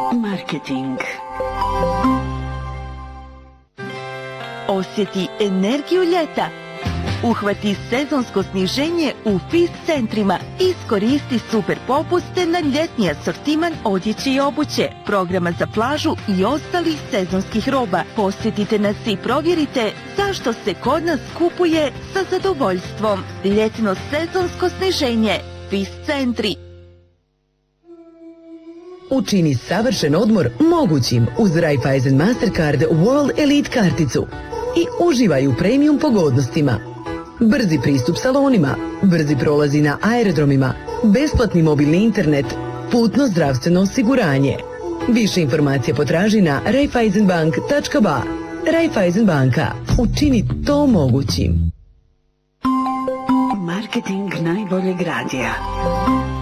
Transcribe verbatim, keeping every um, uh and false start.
Marketing. Osjeti energiju ljeta. Uhvati sezonsko sniženje u Fist centrima. Iskoristi super popuste na ljetni asortiman odjeće i obuće, programa za plažu i ostalih sezonskih roba. Posjetite nas i provjerite zašto se kod nas kupuje sa zadovoljstvom. Ljetno sezonsko sniženje. Fist centri. Učini savršen odmor mogućim uz Raiffeisen Mastercard World Elite karticu i uživaj u premium pogodnostima. Brzi pristup salonima, brzi prolazi na aerodromima, besplatni mobilni internet, putno zdravstveno osiguranje. Više informacija potraži na raiffeisenbank tačka ba. Raiffeisen banka. Učini to mogućim. Marketing najboljeg radija.